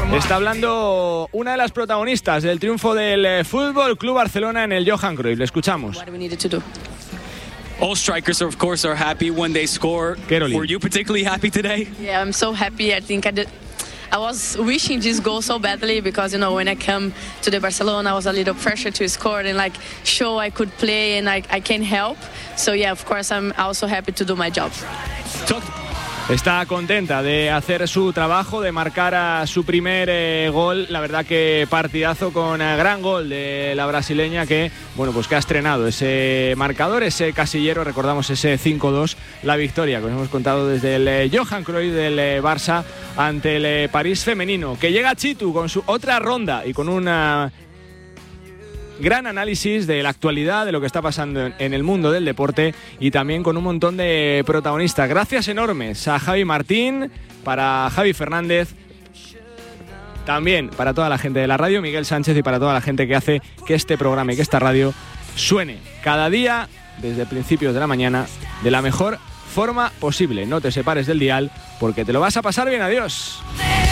Está hablando una de las protagonistas del triunfo del Fútbol Club Barcelona en el Johan Cruyff. Le escuchamos. All strikers, of course, are happy when they score. Caroline. Were you particularly happy today? Yeah, I'm so happy. I think I was wishing this goal so badly because, you know, when I come to the Barcelona, I was a little pressure to score and like show I could play and I can help. So yeah, of course, I'm also happy to do my job. Está contenta de hacer su trabajo, de marcar a su primer gol. La verdad que partidazo con gran gol de la brasileña que, bueno, pues que ha estrenado ese marcador, ese casillero. Recordamos ese 5-2, la victoria que os hemos contado desde el Johan Cruyff del Barça ante el París femenino. Que llega Chitu con su otra ronda y con una gran análisis de la actualidad, de lo que está pasando en el mundo del deporte y también con un montón de protagonistas. Gracias enormes a Javi Martín, para Javi Fernández, también para toda la gente de la radio, Miguel Sánchez, y para toda la gente que hace que este programa y que esta radio suene cada día desde principios de la mañana de la mejor forma posible. No te separes del dial porque te lo vas a pasar bien. Adiós.